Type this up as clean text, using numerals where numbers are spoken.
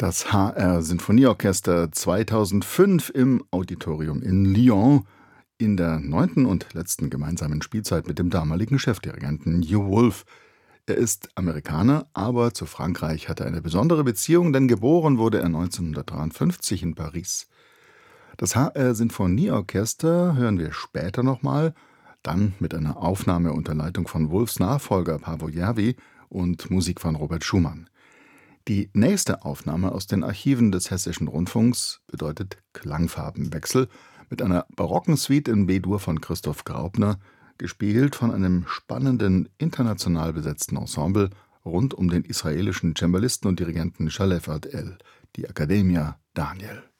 Das HR-Sinfonieorchester 2005 im Auditorium in Lyon in der 9. und letzten gemeinsamen Spielzeit mit dem damaligen Chefdirigenten Hugh Wolf. Er ist Amerikaner, aber zu Frankreich hat er eine besondere Beziehung, denn geboren wurde er 1953 in Paris. Das HR-Sinfonieorchester hören wir später nochmal, dann mit einer Aufnahme unter Leitung von Wolfs Nachfolger Paavo Järvi und Musik von Robert Schumann. Die nächste Aufnahme aus den Archiven des Hessischen Rundfunks bedeutet Klangfarbenwechsel mit einer barocken Suite in B-Dur von Christoph Graupner, gespielt von einem spannenden, international besetzten Ensemble rund um den israelischen Cembalisten und Dirigenten Shalef Ad-El, die Accademia Daniel.